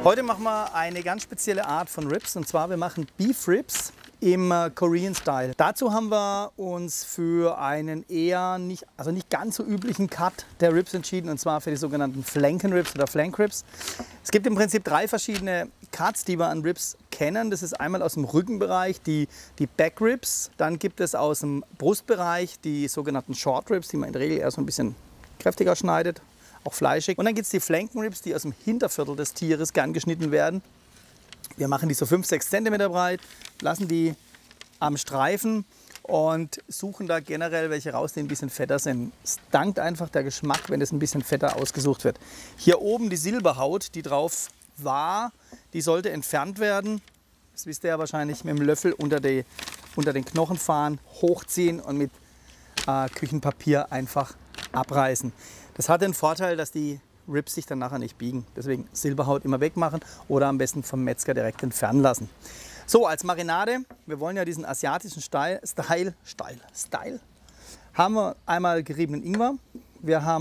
Heute machen wir eine ganz spezielle Art von Ribs, und zwar wir machen Beef Ribs im Korean Style. Dazu haben wir uns für einen eher nicht ganz so üblichen Cut der Ribs entschieden, und zwar für die sogenannten Flanken Ribs oder Flank Ribs. Es gibt im Prinzip drei verschiedene Cuts, die wir an Ribs kennen. Das ist einmal aus dem Rückenbereich die Back Ribs, dann gibt es aus dem Brustbereich die sogenannten Short Ribs, die man in der Regel eher so ein bisschen kräftiger schneidet, auch fleischig. Und dann gibt es die Flankenribs, die aus dem Hinterviertel des Tieres gern geschnitten werden. Wir machen die so 5-6 cm breit, lassen die am Streifen und suchen da generell welche raus, die ein bisschen fetter sind. Es dankt einfach der Geschmack, wenn das ein bisschen fetter ausgesucht wird. Hier oben die Silberhaut, die drauf war, die sollte entfernt werden. Das wisst ihr ja wahrscheinlich, mit dem Löffel unter den Knochen fahren, hochziehen und mit Küchenpapier einfach abreißen. Das hat den Vorteil, dass die Ribs sich dann nachher nicht biegen. Deswegen Silberhaut immer wegmachen oder am besten vom Metzger direkt entfernen lassen. So, als Marinade, wir wollen ja diesen asiatischen Style, haben wir einmal geriebenen Ingwer. Wir haben